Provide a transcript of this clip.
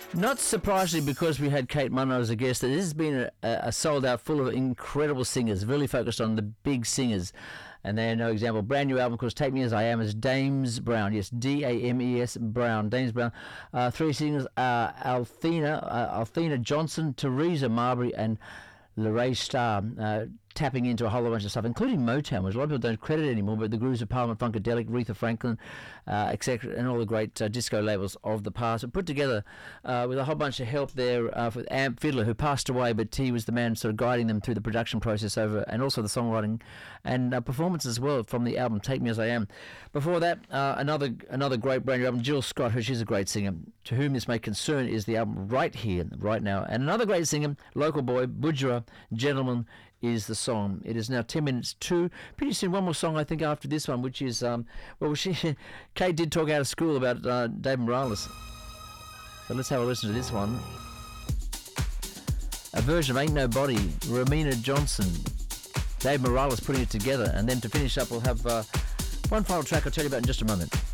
Not surprisingly, because we had Kate Munro as a guest, this has been a sold out full of incredible singers, really focused on the big singers. And they are no example. Brand new album, of course, Take Me As I Am, is Dames Brown. Yes, Dames Brown. Dames Brown. Three singers are Althea Johnson, Teresa Marbury, and Lorraine Starr, tapping into a whole bunch of stuff, including Motown, which a lot of people don't credit anymore, but the Grooves of Parliament, Funkadelic, Aretha Franklin, etc., and all the great disco labels of the past, were put together with a whole bunch of help there with Amp Fiddler, who passed away, but he was the man sort of guiding them through the production process over, and also the songwriting and performance as well from the album Take Me As I Am. Before that, another great brand new album, Jill Scott, who she's a great singer. To Whom This May Concern is the album Right Here, Right Now. And another great singer, local boy, Budjerah, Gentleman, is the song. It is now 10 minutes to. Pretty soon, one more song, I think, after this one, which is, Kate did talk out of school about David Morales. So let's have a listen to this one. A version of Ain't Nobody, Romina Johnson, Dave Morales putting it together. And then to finish up, we'll have one final track I'll tell you about in just a moment.